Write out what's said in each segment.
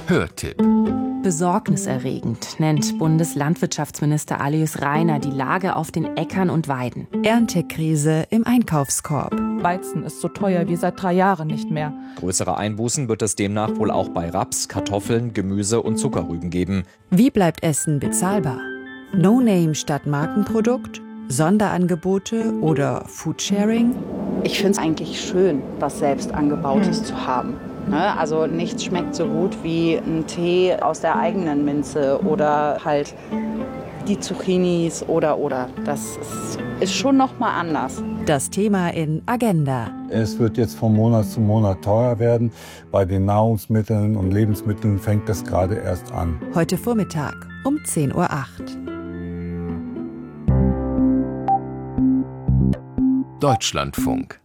Hörtipp. Besorgniserregend nennt Bundeslandwirtschaftsminister Alois Rainer die Lage auf den Äckern und Weiden. Erntekrise im Einkaufskorb. Weizen ist so teuer wie seit 3 Jahren nicht mehr. Größere Einbußen wird es demnach wohl auch bei Raps, Kartoffeln, Gemüse und Zuckerrüben geben. Wie bleibt Essen bezahlbar? No-Name statt Markenprodukt? Sonderangebote oder Foodsharing? Ich finde es eigentlich schön, was selbst angebautes zu haben. Also nichts schmeckt so gut wie ein Tee aus der eigenen Minze oder halt die Zucchinis oder. Das ist schon noch mal anders. Das Thema in Agenda. Es wird jetzt von Monat zu Monat teurer werden. Bei den Nahrungsmitteln und Lebensmitteln fängt das gerade erst an. Heute Vormittag um 10:08 Uhr. Deutschlandfunk.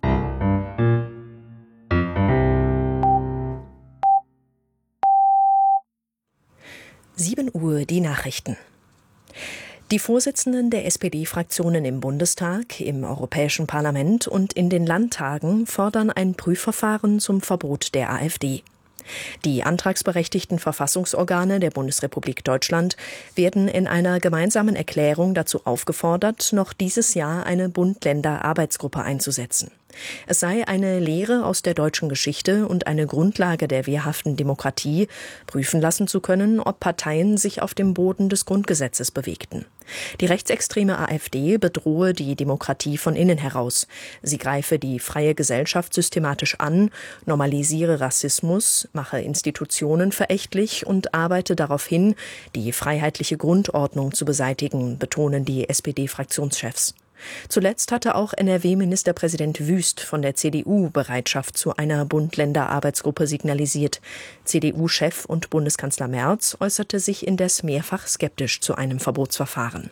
Uhr die Nachrichten. Die Vorsitzenden der SPD-Fraktionen im Bundestag, im Europäischen Parlament und in den Landtagen fordern ein Prüfverfahren zum Verbot der AfD. Die antragsberechtigten Verfassungsorgane der Bundesrepublik Deutschland werden in einer gemeinsamen Erklärung dazu aufgefordert, noch dieses Jahr eine Bund-Länder-Arbeitsgruppe einzusetzen. Es sei eine Lehre aus der deutschen Geschichte und eine Grundlage der wehrhaften Demokratie, prüfen lassen zu können, ob Parteien sich auf dem Boden des Grundgesetzes bewegten. Die rechtsextreme AfD bedrohe die Demokratie von innen heraus. Sie greife die freie Gesellschaft systematisch an, normalisiere Rassismus, mache Institutionen verächtlich und arbeite darauf hin, die freiheitliche Grundordnung zu beseitigen, betonen die SPD-Fraktionschefs. Zuletzt hatte auch NRW-Ministerpräsident Wüst von der CDU Bereitschaft zu einer Bund-Länder-Arbeitsgruppe signalisiert. CDU-Chef und Bundeskanzler Merz äußerte sich indes mehrfach skeptisch zu einem Verbotsverfahren.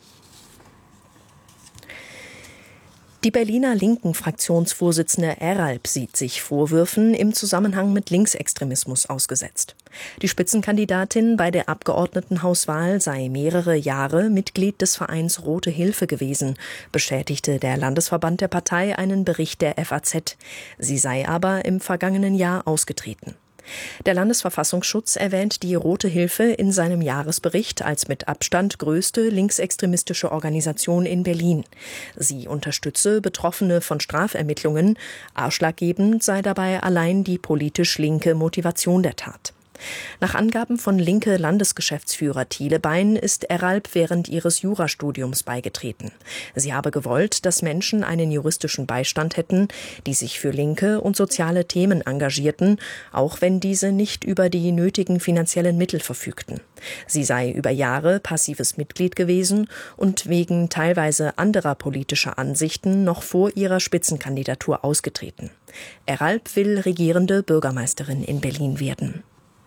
Die Berliner Linken-Fraktionsvorsitzende Eralp sieht sich Vorwürfen im Zusammenhang mit Linksextremismus ausgesetzt. Die Spitzenkandidatin bei der Abgeordnetenhauswahl sei mehrere Jahre Mitglied des Vereins Rote Hilfe gewesen, bestätigte der Landesverband der Partei einen Bericht der FAZ. Sie sei aber im vergangenen Jahr ausgetreten. Der Landesverfassungsschutz erwähnt die Rote Hilfe in seinem Jahresbericht als mit Abstand größte linksextremistische Organisation in Berlin. Sie unterstütze Betroffene von Strafermittlungen. Ausschlaggebend sei dabei allein die politisch linke Motivation der Tat. Nach Angaben von Linke-Landesgeschäftsführer Thiele Bein ist Eralp während ihres Jurastudiums beigetreten. Sie habe gewollt, dass Menschen einen juristischen Beistand hätten, die sich für linke und soziale Themen engagierten, auch wenn diese nicht über die nötigen finanziellen Mittel verfügten. Sie sei über Jahre passives Mitglied gewesen und wegen teilweise anderer politischer Ansichten noch vor ihrer Spitzenkandidatur ausgetreten. Eralp will regierende Bürgermeisterin in Berlin werden.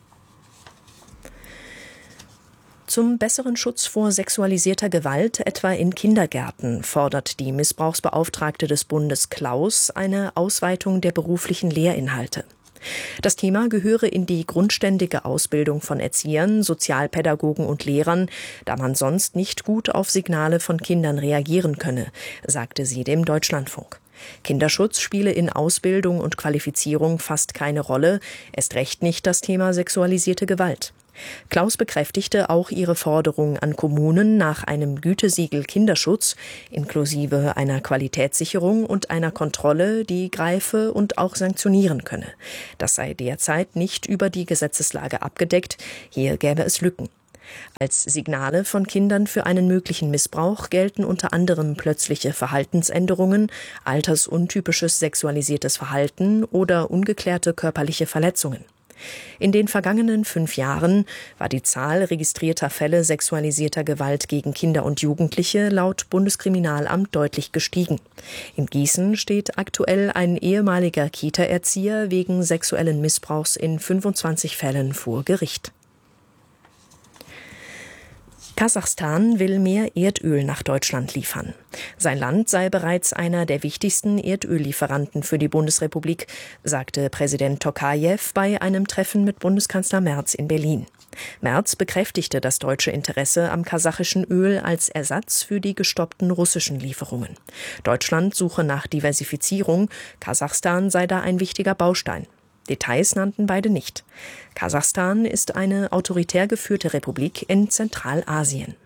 Zum besseren Schutz vor sexualisierter Gewalt, etwa in Kindergärten, fordert die Missbrauchsbeauftragte des Bundes Klaus eine Ausweitung der beruflichen Lehrinhalte. Das Thema gehöre in die grundständige Ausbildung von Erziehern, Sozialpädagogen und Lehrern, da man sonst nicht gut auf Signale von Kindern reagieren könne, sagte sie dem Deutschlandfunk. Kinderschutz spiele in Ausbildung und Qualifizierung fast keine Rolle, erst recht nicht das Thema sexualisierte Gewalt. Klaus bekräftigte auch ihre Forderung an Kommunen nach einem Gütesiegel Kinderschutz, inklusive einer Qualitätssicherung und einer Kontrolle, die greife und auch sanktionieren könne. Das sei derzeit nicht über die Gesetzeslage abgedeckt, hier gäbe es Lücken. Als Signale von Kindern für einen möglichen Missbrauch gelten unter anderem plötzliche Verhaltensänderungen, altersuntypisches sexualisiertes Verhalten oder ungeklärte körperliche Verletzungen. In den vergangenen 5 Jahren war die Zahl registrierter Fälle sexualisierter Gewalt gegen Kinder und Jugendliche laut Bundeskriminalamt deutlich gestiegen. In Gießen steht aktuell ein ehemaliger Kita-Erzieher wegen sexuellen Missbrauchs in 25 Fällen vor Gericht. Kasachstan will mehr Erdöl nach Deutschland liefern. Sein Land sei bereits einer der wichtigsten Erdöllieferanten für die Bundesrepublik, sagte Präsident Tokajew bei einem Treffen mit Bundeskanzler Merz in Berlin. Merz bekräftigte das deutsche Interesse am kasachischen Öl als Ersatz für die gestoppten russischen Lieferungen. Deutschland suche nach Diversifizierung, Kasachstan sei da ein wichtiger Baustein. Details nannten beide nicht. Kasachstan ist eine autoritär geführte Republik in Zentralasien.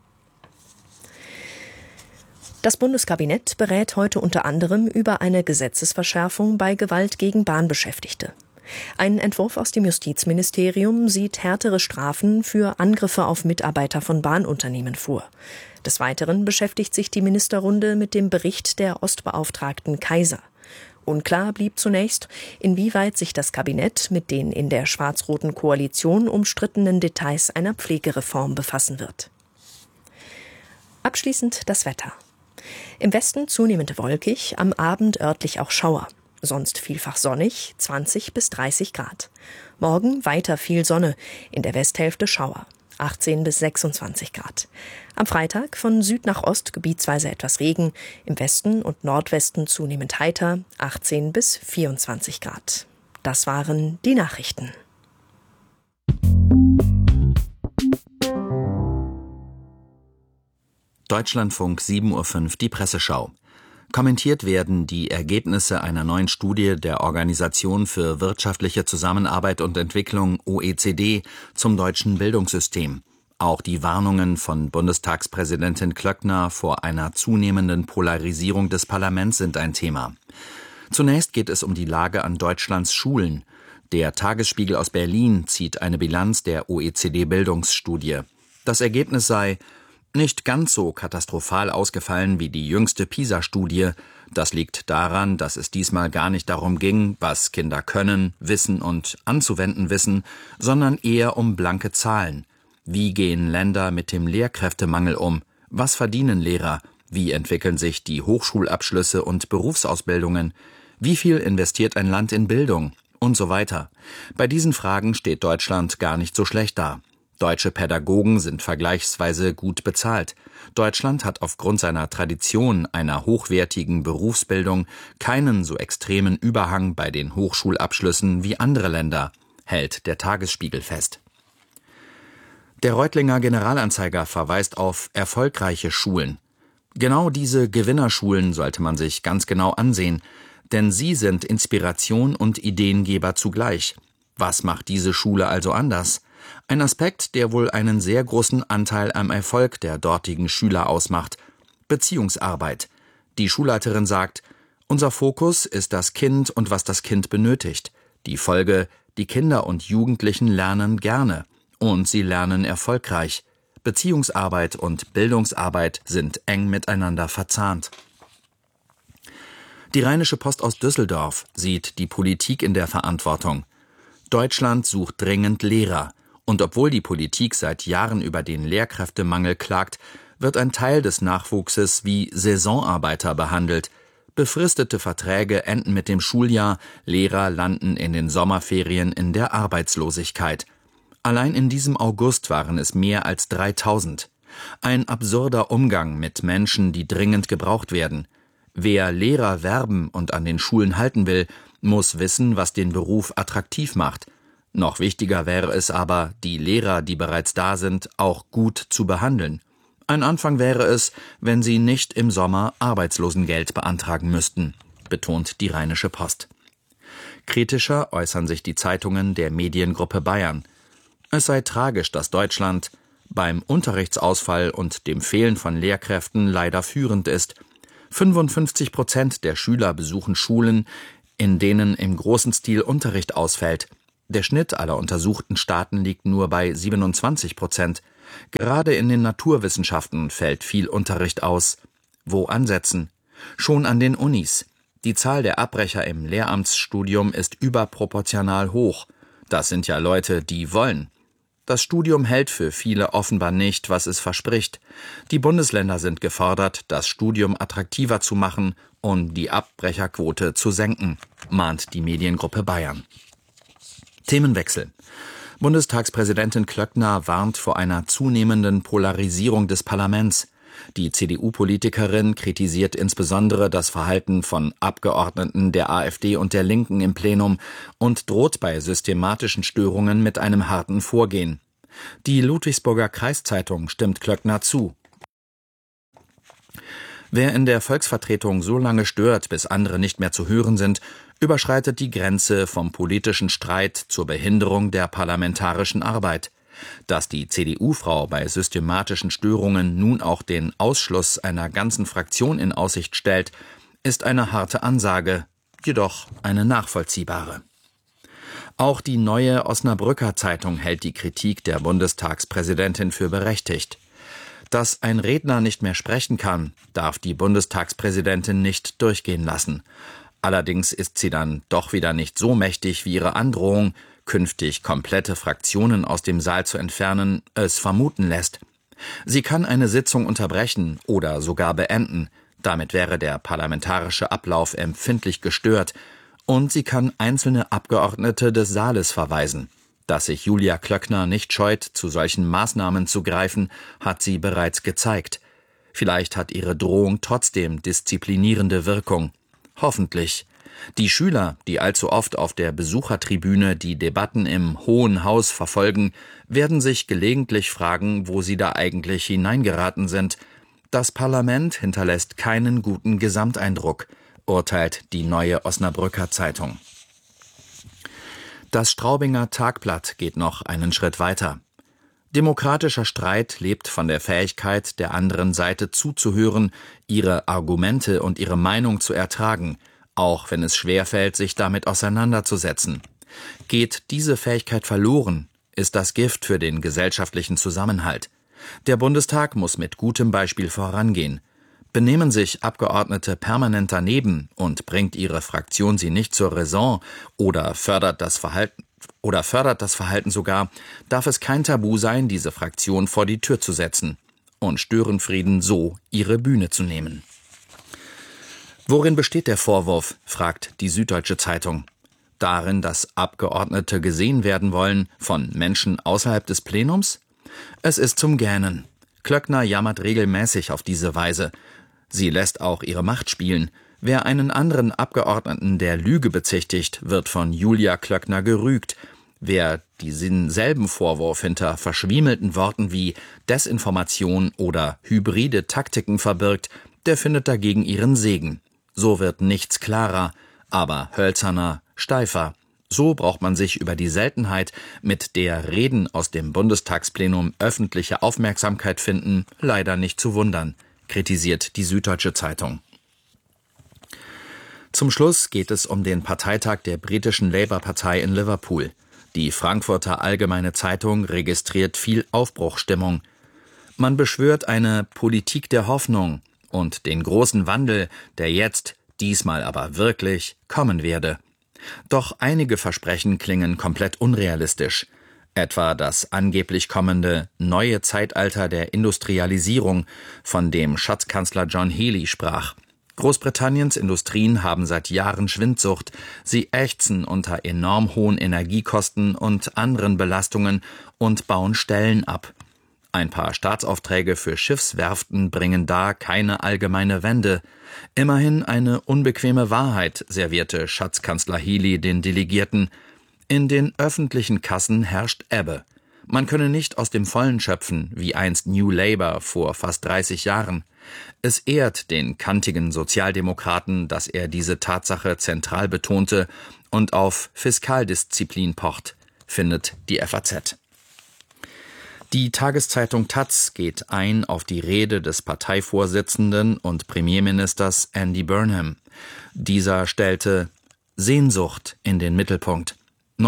Das Bundeskabinett berät heute unter anderem über eine Gesetzesverschärfung bei Gewalt gegen Bahnbeschäftigte. Ein Entwurf aus dem Justizministerium sieht härtere Strafen für Angriffe auf Mitarbeiter von Bahnunternehmen vor. Des Weiteren beschäftigt sich die Ministerrunde mit dem Bericht der Ostbeauftragten Kaiser. Unklar blieb zunächst, inwieweit sich das Kabinett mit den in der schwarz-roten Koalition umstrittenen Details einer Pflegereform befassen wird. Abschließend das Wetter. Im Westen zunehmend wolkig, am Abend örtlich auch Schauer. Sonst vielfach sonnig, 20 bis 30 Grad. Morgen weiter viel Sonne, in der Westhälfte Schauer, 18 bis 26 Grad. Am Freitag von Süd nach Ost gebietsweise etwas Regen, im Westen und Nordwesten zunehmend heiter, 18 bis 24 Grad. Das waren die Nachrichten. Deutschlandfunk 7.05 Uhr, die Presseschau. Kommentiert werden die Ergebnisse einer neuen Studie der Organisation für wirtschaftliche Zusammenarbeit und Entwicklung OECD zum deutschen Bildungssystem. Auch die Warnungen von Bundestagspräsidentin Klöckner vor einer zunehmenden Polarisierung des Parlaments sind ein Thema. Zunächst geht es um die Lage an Deutschlands Schulen. Der Tagesspiegel aus Berlin zieht eine Bilanz der OECD-Bildungsstudie. Das Ergebnis sei nicht ganz so katastrophal ausgefallen wie die jüngste PISA-Studie. Das liegt daran, dass es diesmal gar nicht darum ging, was Kinder können, wissen und anzuwenden wissen, sondern eher um blanke Zahlen. Wie gehen Länder mit dem Lehrkräftemangel um? Was verdienen Lehrer? Wie entwickeln sich die Hochschulabschlüsse und Berufsausbildungen? Wie viel investiert ein Land in Bildung? Und so weiter. Bei diesen Fragen steht Deutschland gar nicht so schlecht da. Deutsche Pädagogen sind vergleichsweise gut bezahlt. Deutschland hat aufgrund seiner Tradition einer hochwertigen Berufsbildung keinen so extremen Überhang bei den Hochschulabschlüssen wie andere Länder, hält der Tagesspiegel fest. Der Reutlinger Generalanzeiger verweist auf erfolgreiche Schulen. Genau diese Gewinnerschulen sollte man sich ganz genau ansehen, denn sie sind Inspiration und Ideengeber zugleich. Was macht diese Schule also anders? Ein Aspekt, der wohl einen sehr großen Anteil am Erfolg der dortigen Schüler ausmacht: Beziehungsarbeit. Die Schulleiterin sagt, unser Fokus ist das Kind und was das Kind benötigt. Die Folge, die Kinder und Jugendlichen lernen gerne und sie lernen erfolgreich. Beziehungsarbeit und Bildungsarbeit sind eng miteinander verzahnt. Die Rheinische Post aus Düsseldorf sieht die Politik in der Verantwortung. Deutschland sucht dringend Lehrer. Und obwohl die Politik seit Jahren über den Lehrkräftemangel klagt, wird ein Teil des Nachwuchses wie Saisonarbeiter behandelt. Befristete Verträge enden mit dem Schuljahr, Lehrer landen in den Sommerferien in der Arbeitslosigkeit. Allein in diesem August waren es mehr als 3000. Ein absurder Umgang mit Menschen, die dringend gebraucht werden. Wer Lehrer werben und an den Schulen halten will, muss wissen, was den Beruf attraktiv macht. Noch wichtiger wäre es aber, die Lehrer, die bereits da sind, auch gut zu behandeln. Ein Anfang wäre es, wenn sie nicht im Sommer Arbeitslosengeld beantragen müssten, betont die Rheinische Post. Kritischer äußern sich die Zeitungen der Mediengruppe Bayern. Es sei tragisch, dass Deutschland beim Unterrichtsausfall und dem Fehlen von Lehrkräften leider führend ist. 55% der Schüler besuchen Schulen, in denen im großen Stil Unterricht ausfällt. Der Schnitt aller untersuchten Staaten liegt nur bei 27%. Gerade in den Naturwissenschaften fällt viel Unterricht aus. Wo ansetzen? Schon an den Unis. Die Zahl der Abbrecher im Lehramtsstudium ist überproportional hoch. Das sind ja Leute, die wollen. Das Studium hält für viele offenbar nicht, was es verspricht. Die Bundesländer sind gefordert, das Studium attraktiver zu machen und die Abbrecherquote zu senken, mahnt die Mediengruppe Bayern. Themenwechsel. Bundestagspräsidentin Klöckner warnt vor einer zunehmenden Polarisierung des Parlaments. Die CDU-Politikerin kritisiert insbesondere das Verhalten von Abgeordneten der AfD und der Linken im Plenum und droht bei systematischen Störungen mit einem harten Vorgehen. Die Ludwigsburger Kreiszeitung stimmt Klöckner zu. Wer in der Volksvertretung so lange stört, bis andere nicht mehr zu hören sind, überschreitet die Grenze vom politischen Streit zur Behinderung der parlamentarischen Arbeit. Dass die CDU-Frau bei systematischen Störungen nun auch den Ausschluss einer ganzen Fraktion in Aussicht stellt, ist eine harte Ansage, jedoch eine nachvollziehbare. Auch die Neue Osnabrücker Zeitung hält die Kritik der Bundestagspräsidentin für berechtigt. Dass ein Redner nicht mehr sprechen kann, darf die Bundestagspräsidentin nicht durchgehen lassen. Allerdings ist sie dann doch wieder nicht so mächtig, wie ihre Androhung, künftig komplette Fraktionen aus dem Saal zu entfernen, es vermuten lässt. Sie kann eine Sitzung unterbrechen oder sogar beenden. Damit wäre der parlamentarische Ablauf empfindlich gestört. Und sie kann einzelne Abgeordnete des Saales verweisen. Dass sich Julia Klöckner nicht scheut, zu solchen Maßnahmen zu greifen, hat sie bereits gezeigt. Vielleicht hat ihre Drohung trotzdem disziplinierende Wirkung. Hoffentlich. Die Schüler, die allzu oft auf der Besuchertribüne die Debatten im Hohen Haus verfolgen, werden sich gelegentlich fragen, wo sie da eigentlich hineingeraten sind. Das Parlament hinterlässt keinen guten Gesamteindruck, urteilt die Neue Osnabrücker Zeitung. Das Straubinger Tagblatt geht noch einen Schritt weiter. Demokratischer Streit lebt von der Fähigkeit, der anderen Seite zuzuhören, ihre Argumente und ihre Meinung zu ertragen, auch wenn es schwerfällt, sich damit auseinanderzusetzen. Geht diese Fähigkeit verloren, ist das Gift für den gesellschaftlichen Zusammenhalt. Der Bundestag muss mit gutem Beispiel vorangehen. Benehmen sich Abgeordnete permanent daneben und bringt ihre Fraktion sie nicht zur Raison oder fördert das Verhalten sogar, darf es kein Tabu sein, diese Fraktion vor die Tür zu setzen und Störenfrieden so ihre Bühne zu nehmen. Worin besteht der Vorwurf, fragt die Süddeutsche Zeitung. Darin, dass Abgeordnete gesehen werden wollen von Menschen außerhalb des Plenums? Es ist zum Gähnen. Klöckner jammert regelmäßig auf diese Weise. Sie lässt auch ihre Macht spielen. Wer einen anderen Abgeordneten der Lüge bezichtigt, wird von Julia Klöckner gerügt. Wer diesen selben Vorwurf hinter verschwiemelten Worten wie Desinformation oder hybride Taktiken verbirgt, der findet dagegen ihren Segen. So wird nichts klarer, aber hölzerner, steifer. So braucht man sich über die Seltenheit, mit der Reden aus dem Bundestagsplenum öffentliche Aufmerksamkeit finden, leider nicht zu wundern, kritisiert die Süddeutsche Zeitung. Zum Schluss geht es um den Parteitag der britischen Labour-Partei in Liverpool. Die Frankfurter Allgemeine Zeitung registriert viel Aufbruchsstimmung. Man beschwört eine Politik der Hoffnung und den großen Wandel, der jetzt, diesmal aber wirklich, kommen werde. Doch einige Versprechen klingen komplett unrealistisch. Etwa das angeblich kommende neue Zeitalter der Industrialisierung, von dem Schatzkanzler John Healey sprach. Großbritanniens Industrien haben seit Jahren Schwindsucht. Sie ächzen unter enorm hohen Energiekosten und anderen Belastungen und bauen Stellen ab. Ein paar Staatsaufträge für Schiffswerften bringen da keine allgemeine Wende. Immerhin eine unbequeme Wahrheit servierte Schatzkanzler Healey den Delegierten. In den öffentlichen Kassen herrscht Ebbe. Man könne nicht aus dem Vollen schöpfen, wie einst New Labour vor fast 30 Jahren. Es ehrt den kantigen Sozialdemokraten, dass er diese Tatsache zentral betonte und auf Fiskaldisziplin pocht, findet die FAZ. Die Tageszeitung taz geht ein auf die Rede des Parteivorsitzenden und Premierministers Andy Burnham. Dieser stellte Sehnsucht in den Mittelpunkt.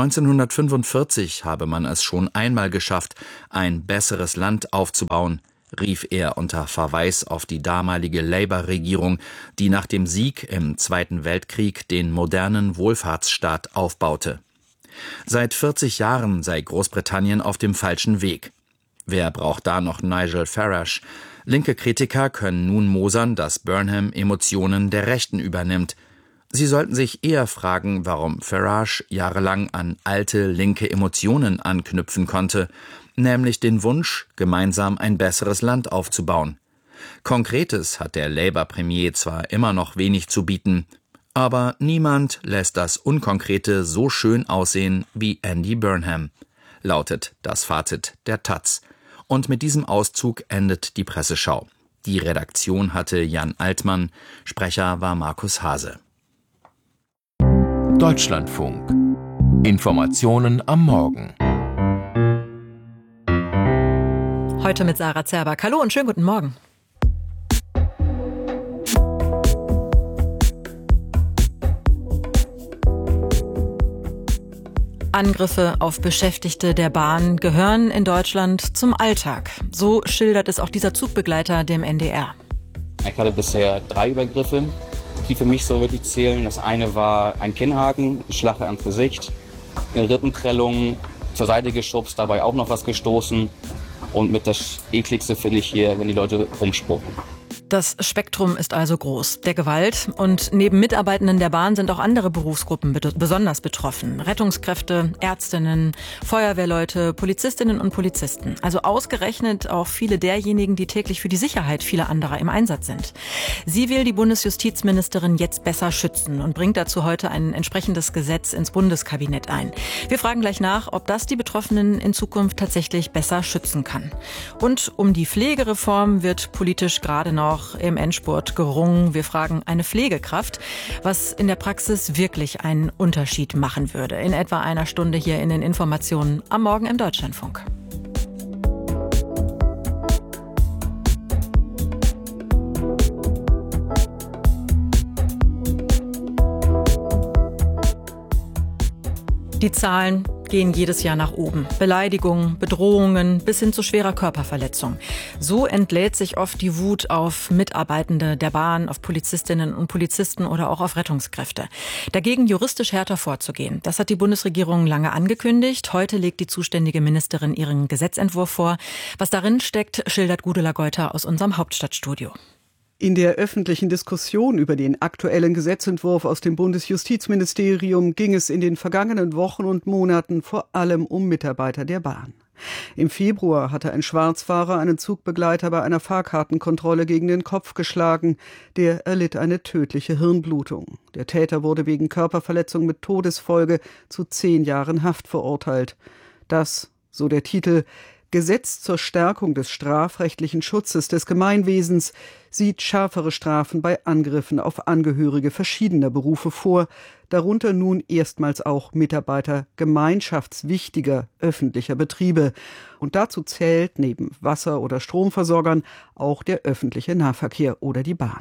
1945 habe man es schon einmal geschafft, ein besseres Land aufzubauen, rief er unter Verweis auf die damalige Labour-Regierung, die nach dem Sieg im Zweiten Weltkrieg den modernen Wohlfahrtsstaat aufbaute. Seit 40 Jahren sei Großbritannien auf dem falschen Weg. Wer braucht da noch Nigel Farage? Linke Kritiker können nun mosern, dass Burnham Emotionen der Rechten übernimmt. Sie sollten sich eher fragen, warum Farage jahrelang an alte linke Emotionen anknüpfen konnte, nämlich den Wunsch, gemeinsam ein besseres Land aufzubauen. Konkretes hat der Labour-Premier zwar immer noch wenig zu bieten, aber niemand lässt das Unkonkrete so schön aussehen wie Andy Burnham, lautet das Fazit der taz. Und mit diesem Auszug endet die Presseschau. Die Redaktion hatte Jan Altmann, Sprecher war Markus Hase. Deutschlandfunk. Informationen am Morgen. Heute mit Sarah Zerback. Hallo und schönen guten Morgen. Angriffe auf Beschäftigte der Bahn gehören in Deutschland zum Alltag. So schildert es auch dieser Zugbegleiter dem NDR. Ich hatte bisher 3 Übergriffe, die für mich so wirklich zählen. Das eine war ein Kinnhaken, ein Schlag ans Gesicht, eine Rippenprellung, zur Seite geschubst, dabei auch noch was gestoßen. Und mit das ekligste finde ich hier, wenn die Leute rumspucken. Das Spektrum ist also groß der Gewalt. Und neben Mitarbeitenden der Bahn sind auch andere Berufsgruppen besonders betroffen. Rettungskräfte, Ärztinnen, Feuerwehrleute, Polizistinnen und Polizisten. Also ausgerechnet auch viele derjenigen, die täglich für die Sicherheit vieler anderer im Einsatz sind. Sie will die Bundesjustizministerin jetzt besser schützen und bringt dazu heute ein entsprechendes Gesetz ins Bundeskabinett ein. Wir fragen gleich nach, ob das die Betroffenen in Zukunft tatsächlich besser schützen kann. Und um die Pflegereform wird politisch gerade noch im Endspurt gerungen. Wir fragen eine Pflegekraft, was in der Praxis wirklich einen Unterschied machen würde. In etwa einer Stunde hier in den Informationen am Morgen im Deutschlandfunk. Die Zahlen gehen jedes Jahr nach oben. Beleidigungen, Bedrohungen bis hin zu schwerer Körperverletzung. So entlädt sich oft die Wut auf Mitarbeitende der Bahn, auf Polizistinnen und Polizisten oder auch auf Rettungskräfte. Dagegen juristisch härter vorzugehen. Das hat die Bundesregierung lange angekündigt. Heute legt die zuständige Ministerin ihren Gesetzentwurf vor. Was darin steckt, schildert Gudula Geuter aus unserem Hauptstadtstudio. In der öffentlichen Diskussion über den aktuellen Gesetzentwurf aus dem Bundesjustizministerium ging es in den vergangenen Wochen und Monaten vor allem um Mitarbeiter der Bahn. Im Februar hatte ein Schwarzfahrer einen Zugbegleiter bei einer Fahrkartenkontrolle gegen den Kopf geschlagen. Der erlitt eine tödliche Hirnblutung. Der Täter wurde wegen Körperverletzung mit Todesfolge zu 10 Jahren Haft verurteilt. Das, so der Titel, Gesetz zur Stärkung des strafrechtlichen Schutzes des Gemeinwesens sieht schärfere Strafen bei Angriffen auf Angehörige verschiedener Berufe vor, darunter nun erstmals auch Mitarbeiter gemeinschaftswichtiger öffentlicher Betriebe. Und dazu zählt neben Wasser- oder Stromversorgern auch der öffentliche Nahverkehr oder die Bahn.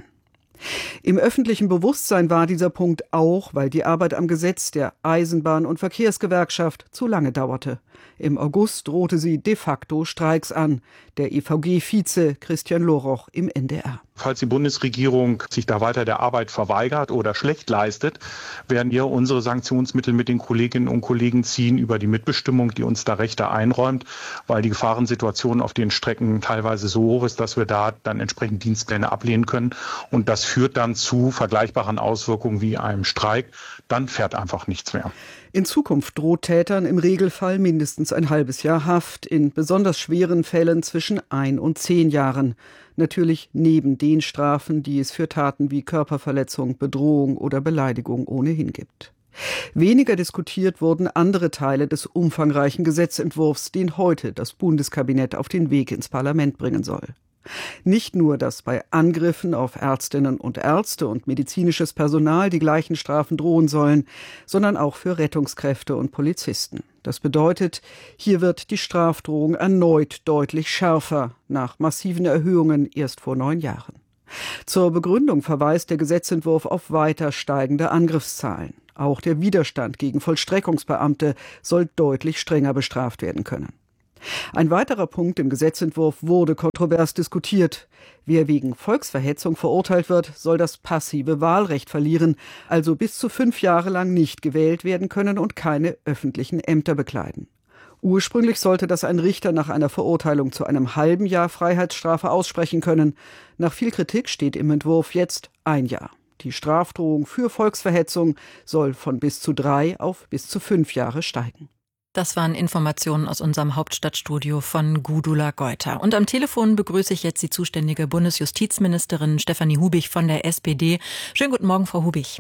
Im öffentlichen Bewusstsein war dieser Punkt auch, weil die Arbeit am Gesetz der Eisenbahn- und Verkehrsgewerkschaft zu lange dauerte. Im August drohte sie de facto Streiks an. Der EVG-Vize Christian Loroch im NDR. Falls die Bundesregierung sich da weiter der Arbeit verweigert oder schlecht leistet, werden wir unsere Sanktionsmittel mit den Kolleginnen und Kollegen ziehen über die Mitbestimmung, die uns da Rechte einräumt, weil die Gefahrensituation auf den Strecken teilweise so hoch ist, dass wir da dann entsprechend Dienstpläne ablehnen können. Und das führt dann zu vergleichbaren Auswirkungen wie einem Streik. Dann fährt einfach nichts mehr. In Zukunft droht Tätern im Regelfall mindestens ein halbes Jahr Haft, in besonders schweren Fällen zwischen 1 und 10 Jahren. Natürlich neben den Strafen, die es für Taten wie Körperverletzung, Bedrohung oder Beleidigung ohnehin gibt. Weniger diskutiert wurden andere Teile des umfangreichen Gesetzentwurfs, den heute das Bundeskabinett auf den Weg ins Parlament bringen soll. Nicht nur, dass bei Angriffen auf Ärztinnen und Ärzte und medizinisches Personal die gleichen Strafen drohen sollen, sondern auch für Rettungskräfte und Polizisten. Das bedeutet, hier wird die Strafdrohung erneut deutlich schärfer, nach massiven Erhöhungen erst vor 9 Jahren. Zur Begründung verweist der Gesetzentwurf auf weiter steigende Angriffszahlen. Auch der Widerstand gegen Vollstreckungsbeamte soll deutlich strenger bestraft werden können. Ein weiterer Punkt im Gesetzentwurf wurde kontrovers diskutiert. Wer wegen Volksverhetzung verurteilt wird, soll das passive Wahlrecht verlieren, also bis zu 5 Jahre lang nicht gewählt werden können und keine öffentlichen Ämter bekleiden. Ursprünglich sollte das ein Richter nach einer Verurteilung zu einem halben Jahr Freiheitsstrafe aussprechen können. Nach viel Kritik steht im Entwurf jetzt 1 Jahr. Die Strafdrohung für Volksverhetzung soll von bis zu 3 auf bis zu 5 Jahre steigen. Das waren Informationen aus unserem Hauptstadtstudio von Gudula Geuter. Und am Telefon begrüße ich jetzt die zuständige Bundesjustizministerin Stefanie Hubich von der SPD. Schönen guten Morgen, Frau Hubich.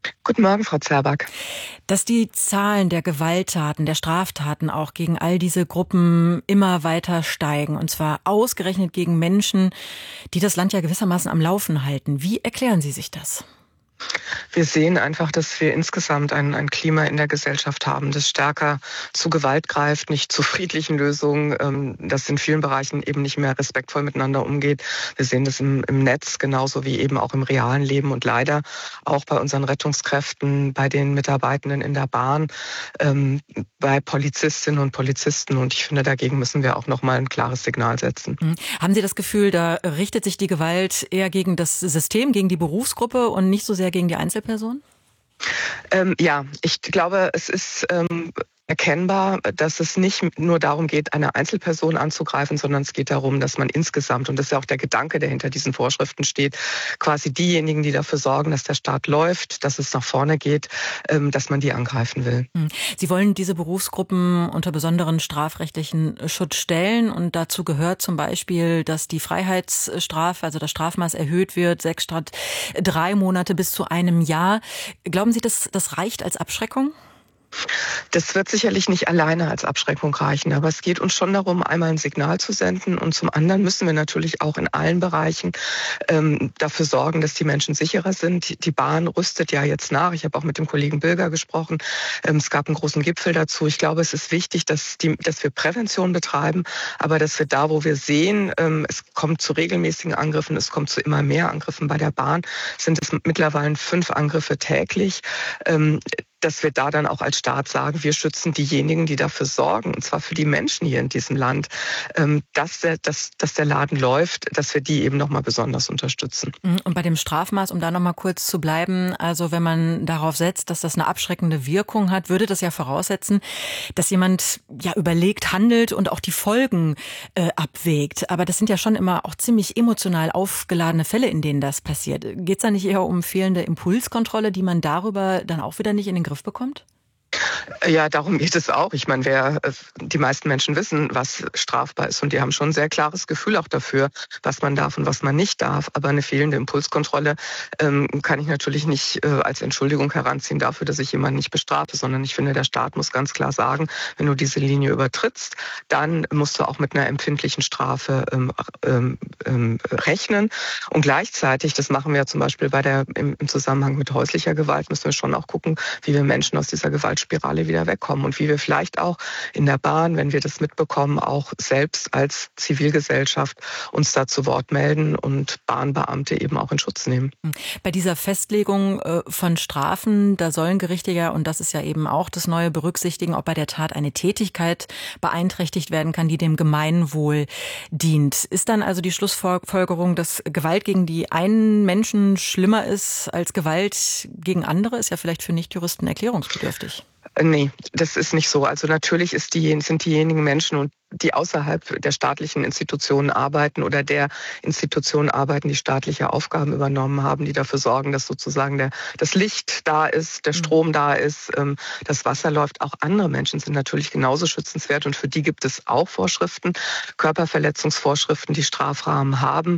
Guten Morgen, Frau Zerback. Dass die Zahlen der Gewalttaten, der Straftaten auch gegen all diese Gruppen immer weiter steigen, und zwar ausgerechnet gegen Menschen, die das Land ja gewissermaßen am Laufen halten. Wie erklären Sie sich das? Wir sehen einfach, dass wir insgesamt ein Klima in der Gesellschaft haben, das stärker zu Gewalt greift, nicht zu friedlichen Lösungen, das in vielen Bereichen eben nicht mehr respektvoll miteinander umgeht. Wir sehen das im Netz genauso wie eben auch im realen Leben und leider auch bei unseren Rettungskräften, bei den Mitarbeitenden in der Bahn, bei Polizistinnen und Polizisten. Und ich finde, dagegen müssen wir auch nochmal ein klares Signal setzen. Haben Sie das Gefühl, da richtet sich die Gewalt eher gegen das System, gegen die Berufsgruppe und nicht so sehr gegen die Einzelperson? Ja, ich glaube, es ist erkennbar, dass es nicht nur darum geht, eine Einzelperson anzugreifen, sondern es geht darum, dass man insgesamt, und das ist ja auch der Gedanke, der hinter diesen Vorschriften steht, quasi diejenigen, die dafür sorgen, dass der Staat läuft, dass es nach vorne geht, dass man die angreifen will. Sie wollen diese Berufsgruppen unter besonderen strafrechtlichen Schutz stellen und dazu gehört zum Beispiel, dass die Freiheitsstrafe, also das Strafmaß erhöht wird, 6 statt 3 Monate bis zu 1 Jahr. Glauben Sie, dass das reicht als Abschreckung? Das wird sicherlich nicht alleine als Abschreckung reichen, aber es geht uns schon darum, einmal ein Signal zu senden und zum anderen müssen wir natürlich auch in allen Bereichen dafür sorgen, dass die Menschen sicherer sind. Die Bahn rüstet ja jetzt nach. Ich habe auch mit dem Kollegen Bilger gesprochen. Es gab einen großen Gipfel dazu. Ich glaube, es ist wichtig, dass wir Prävention betreiben, aber dass wir da, wo wir sehen, es kommt zu regelmäßigen Angriffen, es kommt zu immer mehr Angriffen bei der Bahn, sind es mittlerweile 5 Angriffe täglich, dass wir da dann auch als Staat sagen, wir schützen diejenigen, die dafür sorgen, und zwar für die Menschen hier in diesem Land, dass der Laden läuft, dass wir die eben nochmal besonders unterstützen. Und bei dem Strafmaß, um da nochmal kurz zu bleiben, also wenn man darauf setzt, dass das eine abschreckende Wirkung hat, würde das ja voraussetzen, dass jemand ja überlegt handelt und auch die Folgen abwägt. Aber das sind ja schon immer auch ziemlich emotional aufgeladene Fälle, in denen das passiert. Geht es da nicht eher um fehlende Impulskontrolle, die man darüber dann auch wieder nicht in den Griff bekommt? Ja, darum geht es auch. Ich meine, die meisten Menschen wissen, was strafbar ist und die haben schon ein sehr klares Gefühl auch dafür, was man darf und was man nicht darf. Aber eine fehlende Impulskontrolle kann ich natürlich nicht als Entschuldigung heranziehen dafür, dass ich jemanden nicht bestrafe, sondern ich finde, der Staat muss ganz klar sagen, wenn du diese Linie übertrittst, dann musst du auch mit einer empfindlichen Strafe rechnen. Und gleichzeitig, das machen wir ja zum Beispiel im Zusammenhang mit häuslicher Gewalt, müssen wir schon auch gucken, wie wir Menschen aus dieser Gewaltspirale wieder wegkommen und wie wir vielleicht auch in der Bahn, wenn wir das mitbekommen, auch selbst als Zivilgesellschaft uns da zu Wort melden und Bahnbeamte eben auch in Schutz nehmen. Bei dieser Festlegung von Strafen, da sollen Gerichte ja, und das ist ja eben auch das Neue, berücksichtigen, ob bei der Tat eine Tätigkeit beeinträchtigt werden kann, die dem Gemeinwohl dient. Ist dann also die Schlussfolgerung, dass Gewalt gegen die einen Menschen schlimmer ist als Gewalt gegen andere, ist ja vielleicht für Nichtjuristen erklärungsbedürftig. Nee, das ist nicht so. Also natürlich sind diejenigen Menschen, die außerhalb der staatlichen Institutionen arbeiten oder der Institutionen arbeiten, die staatliche Aufgaben übernommen haben, die dafür sorgen, dass sozusagen das Licht da ist, der Strom da ist, das Wasser läuft. Auch andere Menschen sind natürlich genauso schützenswert und für die gibt es auch Vorschriften, Körperverletzungsvorschriften, die Strafrahmen haben.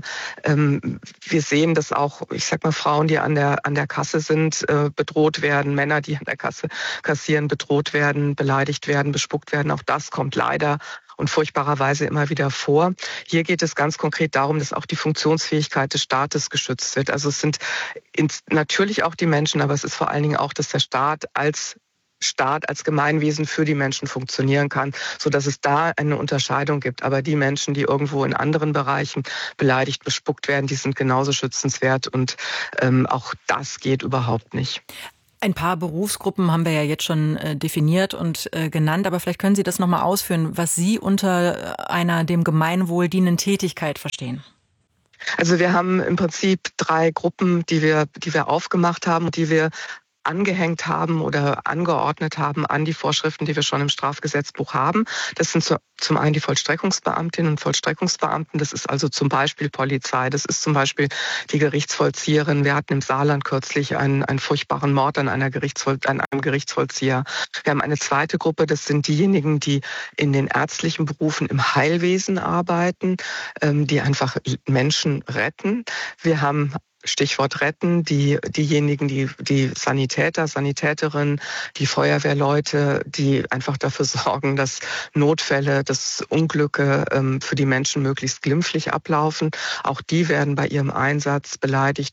Wir sehen, dass auch, ich sag mal, Frauen, die an der Kasse sind, bedroht werden, Männer, die an der Kasse kassieren, bedroht werden, beleidigt werden, bespuckt werden. Auch das kommt leider und furchtbarerweise immer wieder vor. Hier geht es ganz konkret darum, dass auch die Funktionsfähigkeit des Staates geschützt wird. Also es sind natürlich auch die Menschen, aber es ist vor allen Dingen auch, dass der Staat als Gemeinwesen für die Menschen funktionieren kann, sodass es da eine Unterscheidung gibt. Aber die Menschen, die irgendwo in anderen Bereichen beleidigt, bespuckt werden, die sind genauso schützenswert und auch das geht überhaupt nicht. Ein paar Berufsgruppen haben wir ja jetzt schon definiert und genannt, aber vielleicht können Sie das nochmal ausführen, was Sie unter einer dem Gemeinwohl dienenden Tätigkeit verstehen. Also wir haben im Prinzip 3 Gruppen, die wir aufgemacht haben und die wir angehängt haben oder angeordnet haben an die Vorschriften, die wir schon im Strafgesetzbuch haben. Das sind zum einen die Vollstreckungsbeamtinnen und Vollstreckungsbeamten. Das ist also zum Beispiel Polizei. Das ist zum Beispiel die Gerichtsvollzieherin. Wir hatten im Saarland kürzlich einen furchtbaren Mord an einem Gerichtsvollzieher. Wir haben eine zweite Gruppe. Das sind diejenigen, die in den ärztlichen Berufen im Heilwesen arbeiten, die einfach Menschen retten. Wir haben Stichwort retten, diejenigen, die Sanitäter, Sanitäterinnen, die Feuerwehrleute, die einfach dafür sorgen, dass Notfälle, dass Unglücke für die Menschen möglichst glimpflich ablaufen. Auch die werden bei ihrem Einsatz beleidigt,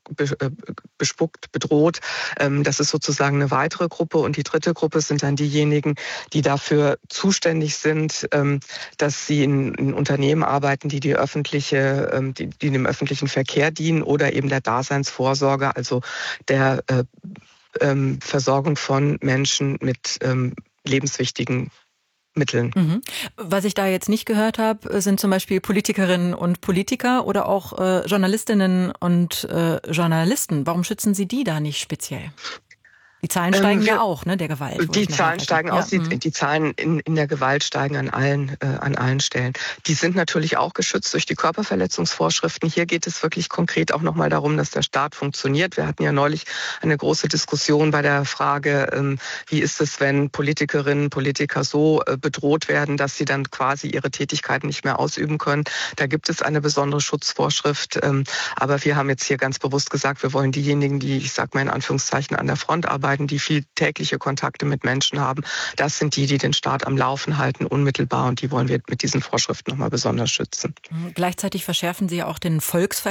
bespuckt, bedroht. Das ist sozusagen eine weitere Gruppe. Und die dritte Gruppe sind dann diejenigen, die dafür zuständig sind, dass sie in Unternehmen arbeiten, die dem öffentlichen Verkehr dienen oder eben der Daseinsvorsorge, also der Versorgung von Menschen mit lebenswichtigen Mitteln. Mhm. Was ich da jetzt nicht gehört habe, sind zum Beispiel Politikerinnen und Politiker oder auch Journalistinnen und Journalisten. Warum schützen Sie die da nicht speziell? Die Zahlen steigen ja auch, ne, der Gewalt. Die Zahlen steigen auch, die Zahlen in der Gewalt steigen an allen Stellen. Die sind natürlich auch geschützt durch die Körperverletzungsvorschriften. Hier geht es wirklich konkret auch nochmal darum, dass der Staat funktioniert. Wir hatten ja neulich eine große Diskussion bei der Frage, wie ist es, wenn Politikerinnen und Politiker so bedroht werden, dass sie dann quasi ihre Tätigkeiten nicht mehr ausüben können. Da gibt es eine besondere Schutzvorschrift. Aber wir haben jetzt hier ganz bewusst gesagt, wir wollen diejenigen, die, ich sag mal in Anführungszeichen, an der Front arbeiten, die viel tägliche Kontakte mit Menschen haben. Das sind die den Staat am Laufen halten, unmittelbar. Und die wollen wir mit diesen Vorschriften nochmal besonders schützen. Gleichzeitig verschärfen Sie ja auch den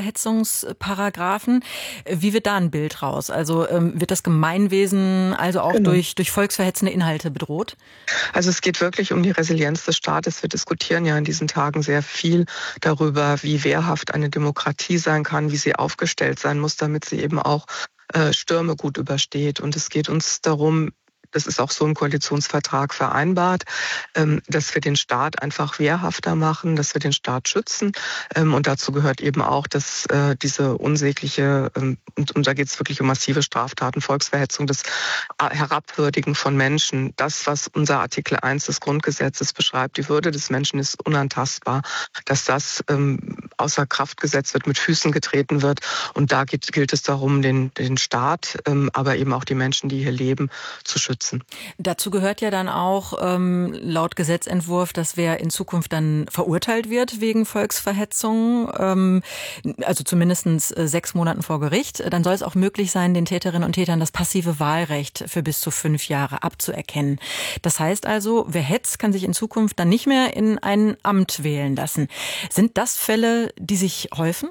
Volksverhetzungsparagraphen. Wie wird da ein Bild raus? Also wird das Gemeinwesen also auch durch volksverhetzende Inhalte bedroht? Also es geht wirklich um die Resilienz des Staates. Wir diskutieren ja in diesen Tagen sehr viel darüber, wie wehrhaft eine Demokratie sein kann, wie sie aufgestellt sein muss, damit sie eben auch Stürme gut übersteht. Und es geht uns darum, das ist auch so im Koalitionsvertrag vereinbart, dass wir den Staat einfach wehrhafter machen, dass wir den Staat schützen. Und dazu gehört eben auch, dass diese unsägliche, und da geht es wirklich um massive Straftaten, Volksverhetzung, das Herabwürdigen von Menschen, das, was unser Artikel 1 des Grundgesetzes beschreibt, die Würde des Menschen ist unantastbar, dass das außer Kraft gesetzt wird, mit Füßen getreten wird. Und da gilt es darum, den Staat, aber eben auch die Menschen, die hier leben, zu schützen. Dazu gehört ja dann auch laut Gesetzentwurf, dass wer in Zukunft dann verurteilt wird wegen Volksverhetzung, also zumindest 6 Monaten vor Gericht, dann soll es auch möglich sein, den Täterinnen und Tätern das passive Wahlrecht für bis zu 5 Jahre abzuerkennen. Das heißt also, wer hetzt, kann sich in Zukunft dann nicht mehr in ein Amt wählen lassen. Sind das Fälle, die sich häufen?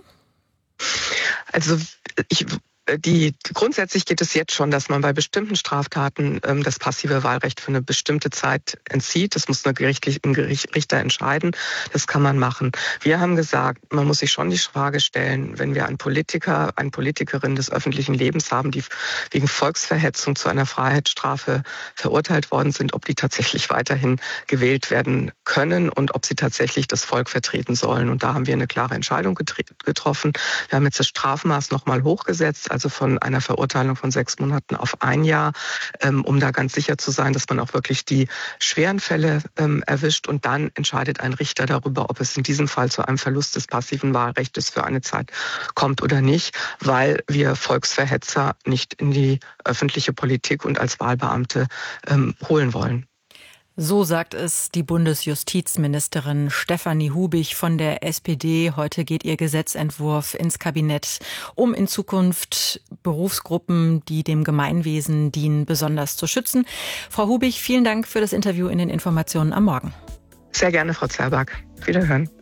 Also grundsätzlich geht es jetzt schon, dass man bei bestimmten Straftaten das passive Wahlrecht für eine bestimmte Zeit entzieht. Das muss ein Richter entscheiden. Das kann man machen. Wir haben gesagt, man muss sich schon die Frage stellen, wenn wir einen Politiker, eine Politikerin des öffentlichen Lebens haben, die wegen Volksverhetzung zu einer Freiheitsstrafe verurteilt worden sind, ob die tatsächlich weiterhin gewählt werden können und ob sie tatsächlich das Volk vertreten sollen. Und da haben wir eine klare Entscheidung getroffen. Wir haben jetzt das Strafmaß nochmal hochgesetzt, also von einer Verurteilung von 6 Monaten auf 1 Jahr, um da ganz sicher zu sein, dass man auch wirklich die schweren Fälle erwischt. Und dann entscheidet ein Richter darüber, ob es in diesem Fall zu einem Verlust des passiven Wahlrechts für eine Zeit kommt oder nicht, weil wir Volksverhetzer nicht in die öffentliche Politik und als Wahlbeamte holen wollen. So sagt es die Bundesjustizministerin Stefanie Hubich von der SPD. Heute geht ihr Gesetzentwurf ins Kabinett, um in Zukunft Berufsgruppen, die dem Gemeinwesen dienen, besonders zu schützen. Frau Hubich, vielen Dank für das Interview in den Informationen am Morgen. Sehr gerne, Frau Zerback. Wiederhören.